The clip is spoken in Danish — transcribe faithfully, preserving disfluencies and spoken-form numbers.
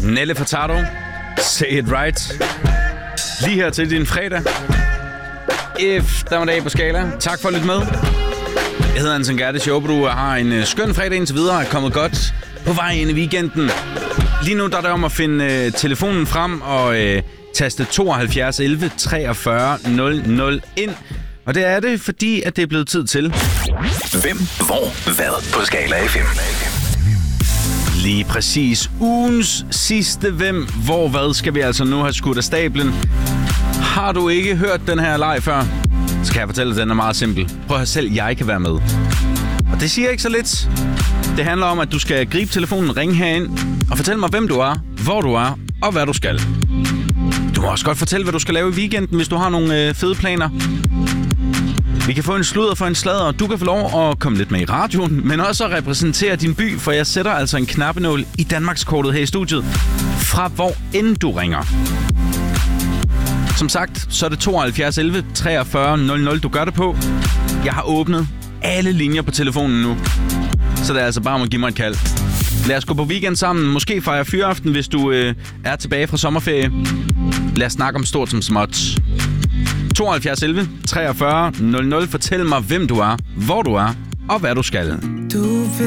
Nelle Furtado, Say It Right. Lige her til din fredag. Eftermiddag på Skala. Tak for at lytte med. Jeg hedder Anton Gerdes. Jeg håber, du har en skøn fredag indtil videre. Er kommet godt på vej ind i weekenden. Lige nu der er det om at finde øh, telefonen frem og øh, taste tooghalvfjerds elleve treogfyrre nul nul ind. Og det er det, fordi at det er blevet tid til... Hvem, hvor, hvad på Skala F M. Lige præcis. Ugens sidste hvem, hvor, hvad skal vi altså nu have skudt af stablen. Har du ikke hørt den her leg før, så kan jeg fortælle, at den er meget simpel. Prøv at høre selv, jeg kan være med. Og det siger ikke så lidt. Det handler om, at du skal gribe telefonen, ringe herind og fortælle mig, hvem du er, hvor du er og hvad du skal. Du må også godt fortælle, hvad du skal lave i weekenden, hvis du har nogle øh, fede planer. Vi kan få en sludder for en sladder, og du kan få lov at komme lidt med i radioen, men også at repræsentere din by, for jeg sætter altså en knappenål i Danmarkskortet her i studiet, fra hvor end du ringer. Som sagt, så er det tooghalvfjerds elleve treogfyrre nul nul, du gør det på. Jeg har åbnet alle linjer på telefonen nu, så det er altså bare om at give mig et kald. Lad os gå på weekend sammen, måske fejre fyraften, hvis du øh, er tilbage fra sommerferie. Lad os snakke om stort som småt. tooghalvfjerds elleve treogfyrre nul nul. Fortæl mig, hvem du er, hvor du er og hvad du skal. Du